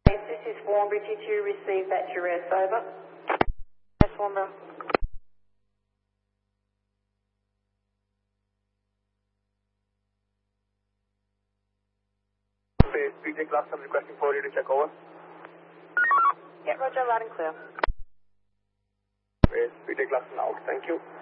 This is Warnbridge. Did you receive that duress? Over. Yes, Warnborough. PJ class, I'm requesting for you to check over. Yeah, roger, loud and clear. PJ class now, thank you.